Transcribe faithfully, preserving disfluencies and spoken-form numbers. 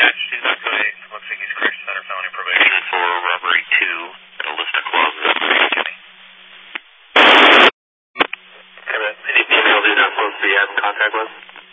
Dispatch, she's not code eight. Looks like he's corrected under felony probation for robbery two. Got a list of clauses. Jimmy. Okay, man. Any female who's not supposed to be in contact with?